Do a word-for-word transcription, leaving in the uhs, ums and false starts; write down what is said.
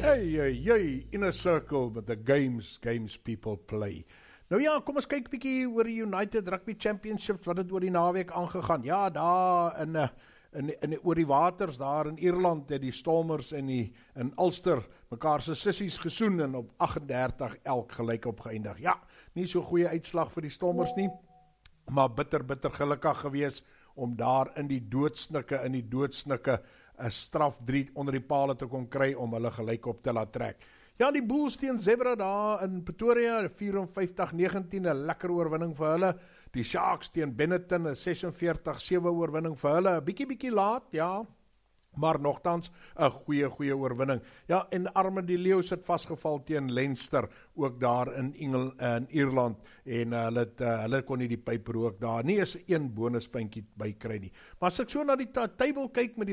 Hey, hey, hey, in a circle with the games, games people play. Nou ja, kom ons kyk bietjie oor die United Rugby Championship, wat het oor die naweek aangegaan. Ja, daar in, in, in, oor die waters, daar in Ierland, het die Stormers en die in Ulster mekaar se sissies gesoen en op agt en dertig elk gelyk op geëindig. Ja, nie so goeie uitslag vir die Stormers nie, maar bitter, bitter gelukkig gewees om daar in die doodsnikke, in die doodsnikke, een straf drie onder die pale te kon kry om hulle gelyk op te laat trek. Ja, die Bulls teen Zebra daar in Pretoria, vyfenvyftig negentien, een lekker oorwinning vir hulle. Die Sharks teen Benetton, een vysesenveertig sewe oorwinning vir hulle. Bietjie, bietjie laat, ja, maar nogtans een goeie, goeie oorwinning. Ja, en Arme die Leeuws het vastgeval teen Leinster, ook daar in, Engel, in Ierland, en uh, hulle, het, uh, hulle kon nie die pyper ook daar, nie eens een bonuspuntjie by kry nie. Maar as ek so na die table kyk met die